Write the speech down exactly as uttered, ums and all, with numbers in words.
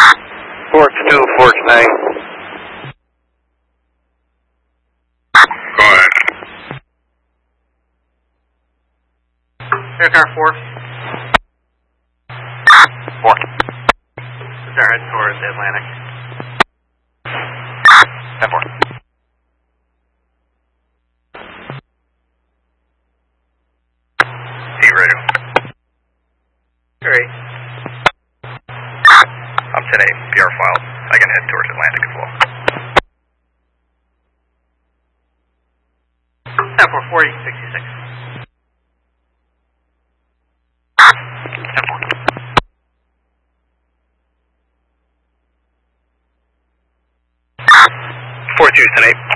Forks two, Forks nine. Go ahead. Aircar four. Four. Start heading towards the Atlantic. ten four. Heat radio. Great. I'm ten eight, P R filed. I can head towards Atlantic as well. ten four, forty, sixty-six. ten four. four two, ten eight.